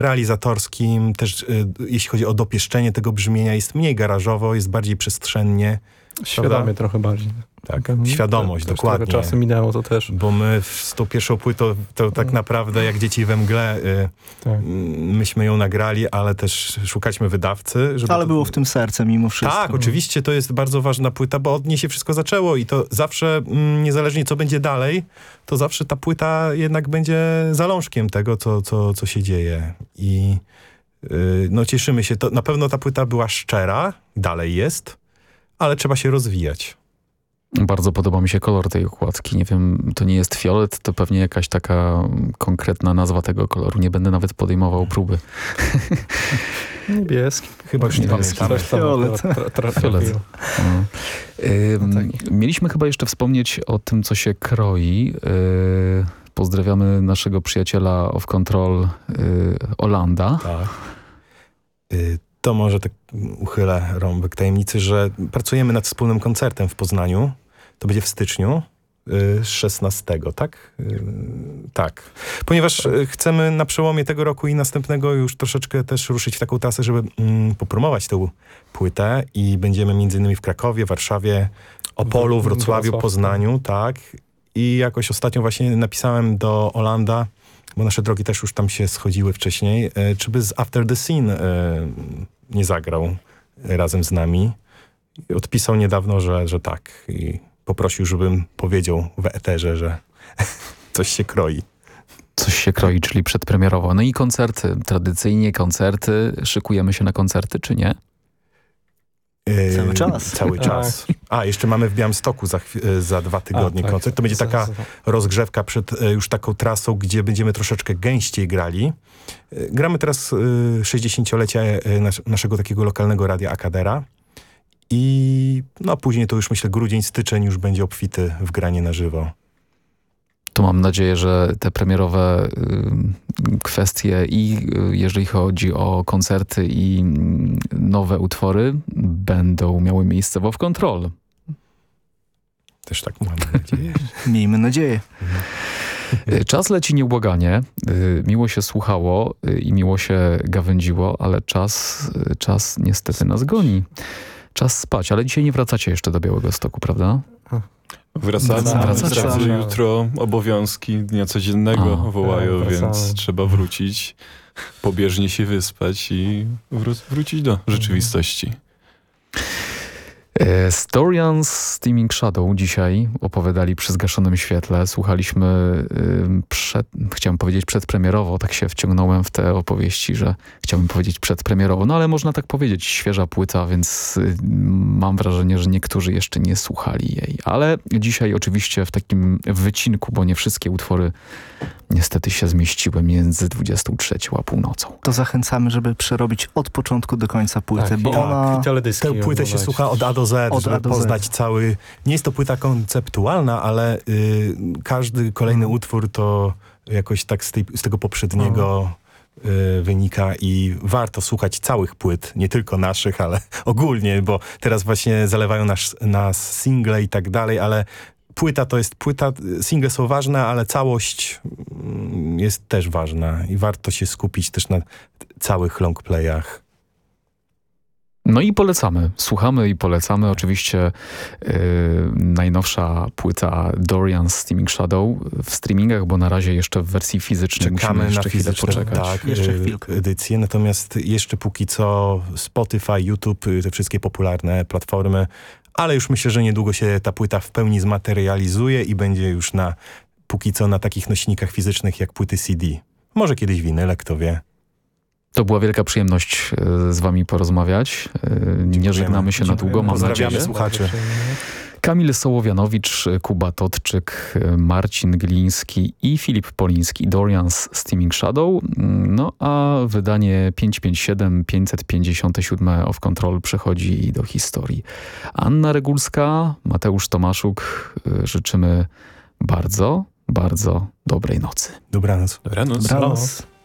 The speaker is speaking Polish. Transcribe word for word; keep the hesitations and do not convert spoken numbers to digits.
realizatorskim, też y, jeśli chodzi o dopieszczenie tego brzmienia, jest mniej garażowo, jest bardziej przestrzennie. Świadomie prawda? trochę bardziej. Tak, Mhm. świadomość, Też dokładnie. Trochę czasu minęło to też. Bo my z tą pierwszą płytą to tak naprawdę jak Dzieci we mgle y, Tak. myśmy ją nagrali, ale też szukaliśmy wydawcy. Żeby Ale to... było w tym serce mimo wszystko. Tak, oczywiście to jest bardzo ważna płyta, bo od niej się wszystko zaczęło i to zawsze, mm, niezależnie co będzie dalej, to zawsze ta płyta jednak będzie zalążkiem tego, co, co, co się dzieje. I yy, no cieszymy się. To, na pewno ta płyta była szczera, dalej jest, ale trzeba się rozwijać. Bardzo podoba mi się kolor tej okładki. Nie wiem, to nie jest fiolet, to pewnie jakaś taka konkretna nazwa tego koloru. Nie będę nawet podejmował próby. Niebieski. Chyba już nie Niebieski. pamiętamy. Fiolet. Tra, tra, tra, Fiolet. No. Ym, No tak. Mieliśmy chyba jeszcze wspomnieć o tym, co się kroi. Yy, pozdrawiamy naszego przyjaciela Off Control yy, Olanda. Tak. Y, to może tak uchylę rąbek tajemnicy, że pracujemy nad wspólnym koncertem w Poznaniu. To będzie w styczniu y, szesnastego, tak? Y, tak. Ponieważ y, chcemy na przełomie tego roku i następnego już troszeczkę też ruszyć w taką trasę, żeby mm, popromować tę płytę i będziemy między innymi w Krakowie, Warszawie, Opolu, Wrocławiu, Poznaniu, tak. I jakoś ostatnio właśnie napisałem do Olanda, bo nasze drogi też już tam się schodziły wcześniej, e, czy by z After the Scene e, nie zagrał razem z nami. I odpisał niedawno, że, że tak. I poprosił, żebym powiedział w eterze, że coś się kroi. Coś się kroi, czyli przedpremierowo. No i koncerty. Tradycyjnie koncerty. Szykujemy się na koncerty, czy nie? E, Cały czas. Cały Tak. czas. A, jeszcze mamy w Białymstoku za, chwi- za dwa tygodnie A, tak. koncert. To będzie Za- taka za- rozgrzewka przed e, już taką trasą, gdzie będziemy troszeczkę gęściej grali. E, Gramy teraz e, sześćdziesięciolecie e, nas, naszego takiego lokalnego radia Akadera. I no później to już myślę grudzień, styczeń już będzie obfity w granie na żywo. To mam nadzieję, że te premierowe y, kwestie i y, jeżeli chodzi o koncerty i y, nowe utwory będą miały miejsce w Off Control. Też tak mam nadzieję. Miejmy nadzieję. Y, Czas leci nieubłaganie. Y, Miło się słuchało y, i miło się gawędziło, ale czas, y, czas niestety nas goni. Czas spać, ale dzisiaj nie wracacie jeszcze do Białegostoku, prawda? Wracamy, Wracamy, wracamy. wracamy. Jutro obowiązki dnia codziennego A, wołają, tak, wracamy. więc trzeba wrócić, pobieżnie się wyspać i wró- wrócić do rzeczywistości. E, Storians Steaming Shadow dzisiaj opowiadali przy zgaszonym świetle. Słuchaliśmy y, przed, chciałem powiedzieć przedpremierowo, tak się wciągnąłem w te opowieści, że chciałbym powiedzieć przedpremierowo, no ale można tak powiedzieć, świeża płyta, więc y, mam wrażenie, że niektórzy jeszcze nie słuchali jej. Ale dzisiaj oczywiście w takim wycinku, bo nie wszystkie utwory niestety się zmieściły między dwudziestą trzecią a północą. To zachęcamy, żeby przerobić od początku do końca płytę, Tak, bo tak. ona... I teledyski Tę płytę się oglądać. słucha od A do Z, Od żeby A do Z. poznać cały... Nie jest to płyta konceptualna, ale y, każdy kolejny Mhm. utwór to jakoś tak z, tej, z tego poprzedniego y, wynika i warto słuchać całych płyt, nie tylko naszych, ale ogólnie, bo teraz właśnie zalewają nas, nas single i tak dalej, ale płyta to jest płyta, single są ważne, ale całość mm, jest też ważna i warto się skupić też na całych longplayach. No i polecamy. Słuchamy i polecamy. Oczywiście yy, najnowsza płyta Dorian's Steaming Shadow w streamingach, bo na razie jeszcze w wersji fizycznej musimy Czekamy jeszcze na chwilę fizyczne poczekać. tak, Jeszcze y, chwilkę. edycje, natomiast jeszcze póki co Spotify, YouTube, y, te wszystkie popularne platformy, ale już myślę, że niedługo się ta płyta w pełni zmaterializuje i będzie już na, póki co na takich nośnikach fizycznych jak płyty C D. Może kiedyś winyle, kto wie. To była wielka przyjemność yy, z wami porozmawiać. Yy, nie żegnamy się na długo, mam Pozdrawiamy nadzieję. słuchaczy. Kamil Sołowianowicz, Kuba Todczyk, Marcin Gliński i Filip Poliński. Dorian's Steaming Shadow. No a wydanie pięćset pięćdziesiąt siedem pięćset pięćdziesiąt siedem Off Control przechodzi do historii. Anna Regulska, Mateusz Tomaszuk. Życzymy bardzo, bardzo dobrej nocy. Dobranoc. Dobranoc. Dobranoc.